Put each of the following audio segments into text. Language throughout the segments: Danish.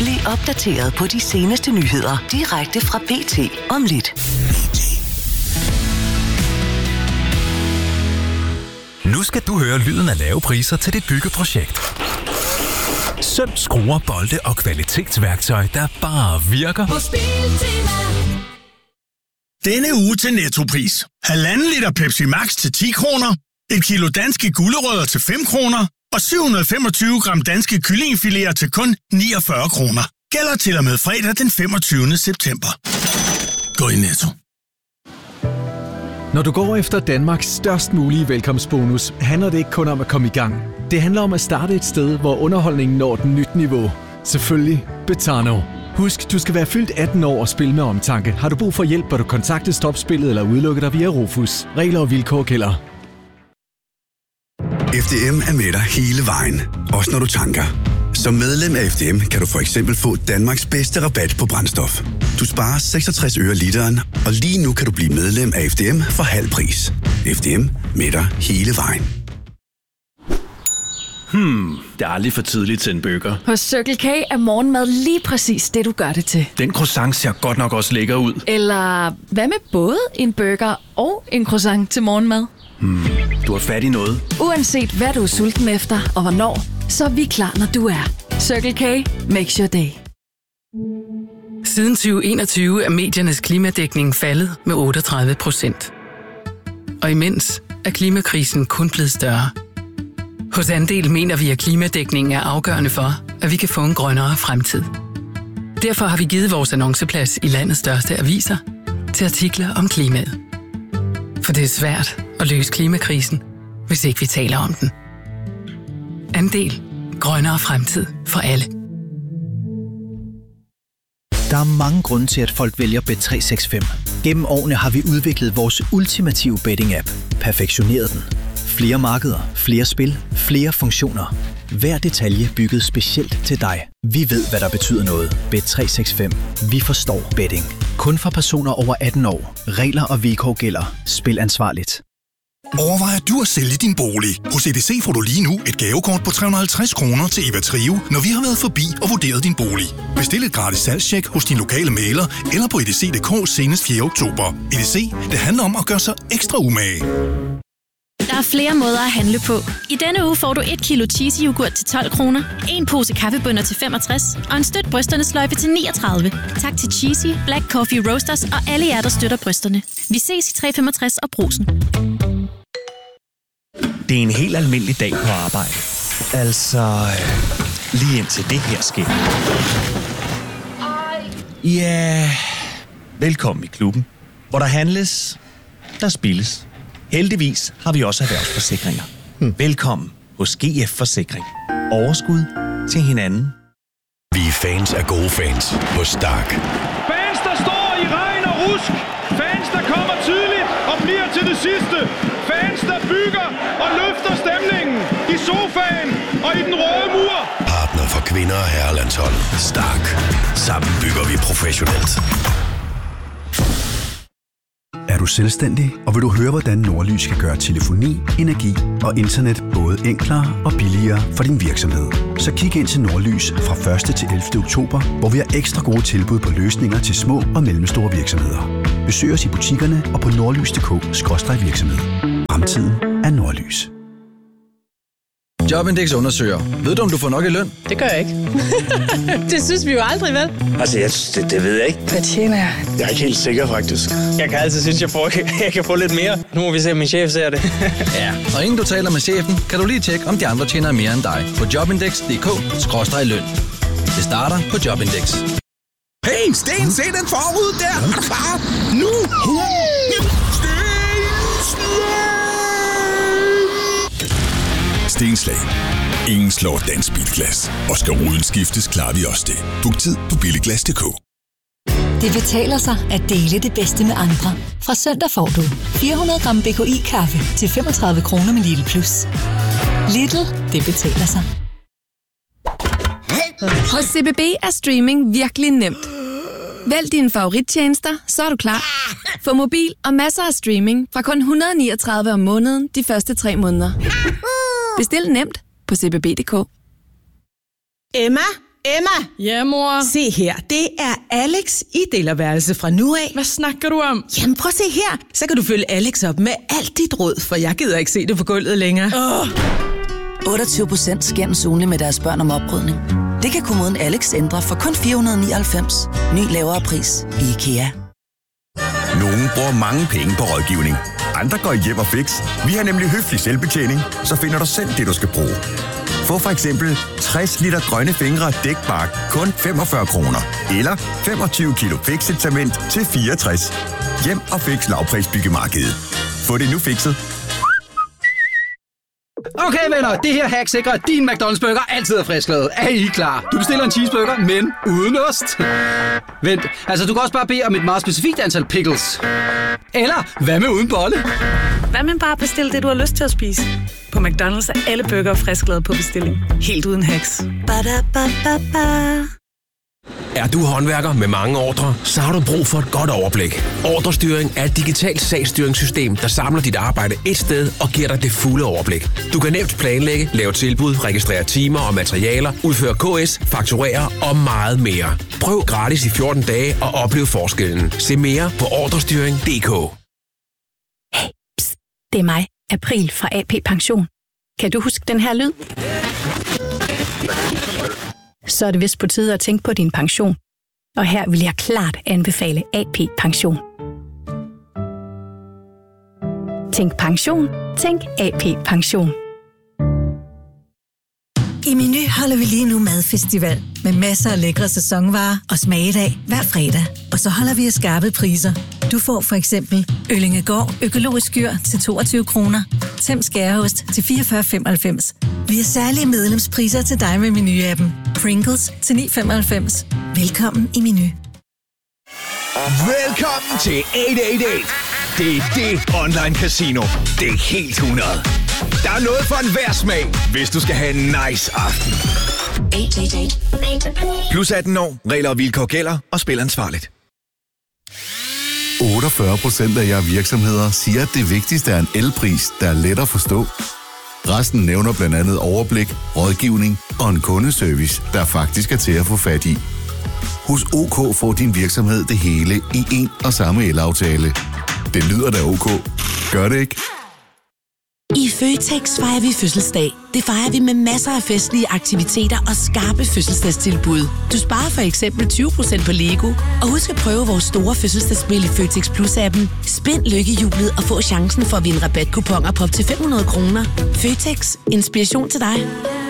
Bliv opdateret på de seneste nyheder direkte fra BT om lidt. Nu skal du høre lyden af lave priser til dit byggeprojekt. Søm, skruer, bolde og kvalitetsværktøj, der bare virker. Hos Biltema. Denne uge til Nettopris. 1,5 liter Pepsi Max til 10 kroner. 1 kilo danske gulerødder til 5 kroner. Og 725 gram danske kyllingefiléer til kun 49 kroner. Gælder til og med fredag den 25. september. Gå i Netto. Når du går efter Danmarks størst mulige velkomstbonus, handler det ikke kun om at komme i gang. Det handler om at starte et sted, hvor underholdningen når et nyt niveau. Selvfølgelig Betano. Husk, du skal være fyldt 18 år og spille med omtanke. Har du brug for hjælp, bør du kontakte Stopspillet eller udelukke dig via Rofus. Regler og vilkår gælder. FDM er med dig hele vejen, også når du tanker. Som medlem af FDM kan du for eksempel få Danmarks bedste rabat på brændstof. Du sparer 66 øre literen, og lige nu kan du blive medlem af FDM for halv pris. FDM med dig hele vejen. Det er aldrig for tidligt til en burger. Hos Circle K er morgenmad lige præcis det, du gør det til. Den croissant ser godt nok også lækker ud. Eller hvad med både en burger og en croissant til morgenmad? Du har fat i noget. Uanset hvad du er sulten efter og hvornår, så er vi klar, når du er. Circle K makes your day. Siden 2021 er mediernes klimadækning faldet med 38%. Og imens er klimakrisen kun blevet større. Hos Andel mener vi, at klimadækningen er afgørende for, at vi kan få en grønnere fremtid. Derfor har vi givet vores annonceplads i landets største aviser til artikler om klimaet. For det er svært at løse klimakrisen, hvis ikke vi taler om den. Andel. Grønnere fremtid for alle. Der er mange grunde til, at folk vælger Bet365. Gennem årene har vi udviklet vores ultimative betting-app. Perfektioneret den. Flere markeder, flere spil, flere funktioner. Hver detalje bygget specielt til dig. Vi ved, hvad der betyder noget. Bet365. Vi forstår betting. Kun for personer over 18 år. Regler og vilkår gælder. Spil ansvarligt. Overvejer du at sælge din bolig? Hos EDC får du lige nu et gavekort på 350 kroner til Eva Trio, når vi har været forbi og vurderet din bolig. Bestil et gratis salgstjek hos din lokale mægler eller på edc.dk senest 4. oktober. EDC, det handler om at gøre sig ekstra umage. Der er flere måder at handle på. I denne uge får du 1 kilo cheesy yoghurt til 12 kroner, en pose kaffebønner til 65 og en støt brysterne sløjfe til 39. Tak til Cheesy, Black Coffee Roasters og alle jer, der støtter brysterne. Vi ses i 365 og Brugsen. Det er en helt almindelig dag på arbejde. Altså, lige indtil det her sker. Ja, velkommen i klubben, hvor der handles, der spilles. Heldigvis har vi også erhvervsforsikringer. Velkommen hos GF Forsikring. Overskud til hinanden. Vi er fans af gode fans hos Stark. Fans, der står i regn og rusk. Fans, der kommer tidligt og bliver til det sidste. Fans, der bygger og løfter stemningen i sofaen og i den røde mur. Partner for kvinder og herrelandshold. Stark. Sammen bygger vi professionelt. Er du selvstændig, og vil du høre, hvordan Nordlys kan gøre telefoni, energi og internet både enklere og billigere for din virksomhed? Så kig ind til Nordlys fra 1. til 11. oktober, hvor vi har ekstra gode tilbud på løsninger til små og mellemstore virksomheder. Besøg os i butikkerne og på nordlys.dk/virksomhed. Fremtiden er Nordlys. Jobindex undersøger. Ved du, om du får nok i løn? Det gør jeg ikke. Det synes vi jo aldrig, vel? Altså, det ved jeg ikke. Hvad tjener jeg? Jeg er ikke helt sikker, faktisk. Jeg kan altid synes, jeg kan få lidt mere. Nu må vi se, om min chef ser det. Ja, og inden du taler med chefen, kan du lige tjekke, om de andre tjener mere end dig. På jobindex.dk/løn. Det starter på Jobindex. Hey, Sten, se den forud der! Er du klar? Nu! Stenslag. Ingen slår dansk bilglas. Og skal ruden skiftes, klarer vi også det. Book tid på billiglas.dk. Det betaler sig at dele det bedste med andre. Fra søndag får du 400 gram BKI-kaffe til 35 kroner med Lidl Plus. Lidl, det betaler sig. Hos CBB er streaming virkelig nemt. Vælg dine favorittjenester, så er du klar. Få mobil og masser af streaming fra kun 139 om måneden de første 3 måneder. Bestil nemt på cbb.dk. Emma, Emma! Ja, mor? Se her, det er Alex i delerværelse fra nu af. Hvad snakker du om? Jamen prøv at se her, så kan du følge Alex op med alt dit råd, for jeg gider ikke se det på gulvet længere. 28% skændes ugenligt med deres børn om opbrydning. Det kan kommunen Alex ændre for kun 499. Ny lavere pris i IKEA. Nogle bruger mange penge på rådgivning. Andre går hjem og fix. Vi har nemlig høflig selvbetjening, så finder du selv det, du skal bruge. Få for eksempel 60 liter grønne fingre dækbark kun 45 kroner. Eller 25 kilo fixet-cement til 64. Hjem og fix lavprisbyggemarkedet. Få det nu fikset. Okay venner, det her hack sikrer, at din McDonald's burger altid er frisklavet. Er I klar? Du bestiller en cheeseburger, men uden ost. Vent, altså du kan også bare bede om et meget specifikt antal pickles. Eller hvad med uden bolle? Hvad med bare bestille det, du har lyst til at spise? På McDonald's er alle burger frisklavet på bestilling. Helt uden hacks. Ba-da-ba-ba-ba. Er du håndværker med mange ordrer, så har du brug for et godt overblik. Ordrestyring er et digitalt sagsstyringssystem, der samler dit arbejde et sted og giver dig det fulde overblik. Du kan nemt planlægge, lave tilbud, registrere timer og materialer, udføre KS, fakturere og meget mere. Prøv gratis i 14 dage og oplev forskellen. Se mere på ordrestyring.dk. Hey, pst, det er mig, April fra AP Pension. Kan du huske den her lyd? Så er det vist på tide at tænke på din pension. Og her vil jeg klart anbefale AP Pension. Tænk pension, tænk AP Pension. I Meny holder vi lige nu madfestival med masser af lækre sæsonvarer og smagedag hver fredag. Og så holder vi af skarpe priser. Du får for eksempel Øllingegård økologisk skyr til 22 kroner, Tem skæreost til 44,95. Vi har særlige medlemspriser til dig med Meny-appen. Pringles til 9,95. Velkommen i Meny. Velkommen til 888. Det er det online casino. Det er helt 100. Der er noget for enhver smag, hvis du skal have en nice aften. 888. Plus 18 år, regler og vilkår gælder, og spil ansvarligt. 48% af jer virksomheder siger, at det vigtigste er en elpris, der er let at forstå. Resten nævner blandt andet overblik, rådgivning og en kundeservice, der faktisk er til at få fat i. Hos OK får din virksomhed det hele i én og samme elaftale. Det lyder da OK. Gør det ikke? I Føtex fejrer vi fødselsdag. Det fejrer vi med masser af festlige aktiviteter og skarpe fødselsdagstilbud. Du sparer for eksempel 20% på Lego. Og husk at prøve vores store fødselsdagsspil i Føtex Plus-appen. Spind lykkehjulet og få chancen for at vinde rabatkuponer på op til 500 kroner. Føtex. Inspiration til dig.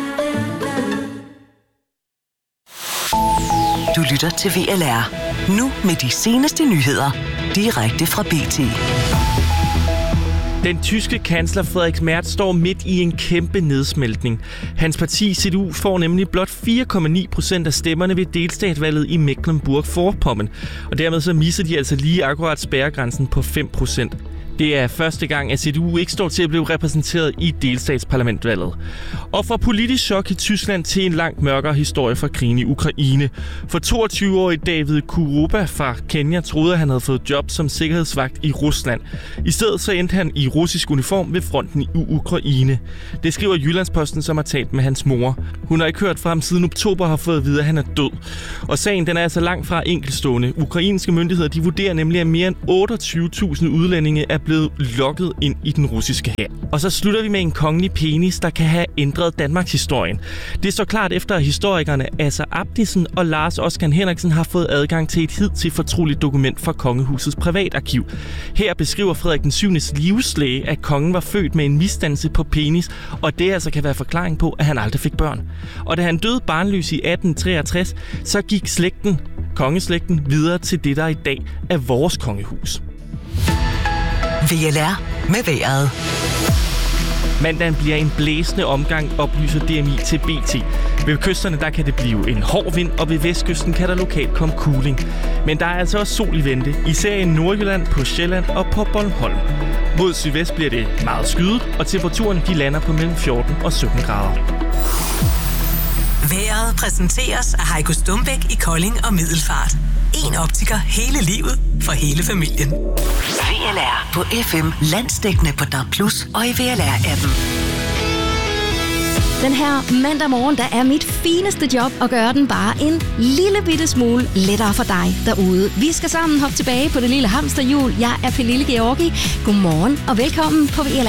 Du lytter til VLR. Nu med de seneste nyheder. Direkte fra BT. Den tyske kansler Frederik Merz står midt i en kæmpe nedsmeltning. Hans parti CDU får nemlig blot 4,9% af stemmerne ved delstatsvalget i Mecklenburg-Vorpommern. Og dermed så misser de altså lige akkurat spærregrænsen på 5%. Det er første gang, at CDU ikke står til at blive repræsenteret i delstatsparlamentvalget. Og fra politisk chok i Tyskland til en langt mørkere historie fra krigen i Ukraine. For 22-årige David Kuruba fra Kenya troede, at han havde fået job som sikkerhedsvagt i Rusland. I stedet så endte han i russisk uniform ved fronten i Ukraine. Det skriver Jyllandsposten, som har talt med hans mor. Hun har ikke hørt fra ham siden oktober og har fået at vide, at han er død. Og sagen den er altså langt fra enkeltstående. Ukrainske myndigheder de vurderer nemlig, at mere end 28.000 udlændinge er blevet lokket ind i den russiske hær. Og så slutter vi med en kongelig penis, der kan have ændret Danmarks historien. Det står klart efter, at historikerne Asser Abdisen og Lars Oskan Henriksen har fået adgang til et hidtil fortroligt dokument fra kongehusets privatarkiv. Her beskriver Frederik den 7. livslæge, at kongen var født med en misdannelse på penis, og det altså kan være forklaring på, at han aldrig fik børn. Og da han døde barnløs i 1863, så gik kongeslægten videre til det, der i dag er vores kongehus. VLR med vejret. Mandagen bliver en blæsende omgang, oplyser DMI til BT. Ved kysterne der kan det blive en hård vind, og ved vestkysten kan der lokalt komme kuling. Men der er altså også sol i vente, især i Nordjylland, på Sjælland og på Bornholm. Mod sydvest bliver det meget skyet, og temperaturen de lander på mellem 14 og 17 grader. Vejret præsenteres af Heiko Stumbæk i Kolding og Middelfart. En optiker hele livet for hele familien. VLR på FM, landsdækkende på DAB+ og i VLR-appen. Den her mandag morgen, der er mit fineste job at gøre den bare en lille bitte smule lettere for dig derude. Vi skal sammen hoppe tilbage på det lille hamsterhjul. Jeg er Pernille Georgi. Godmorgen og velkommen på VLA.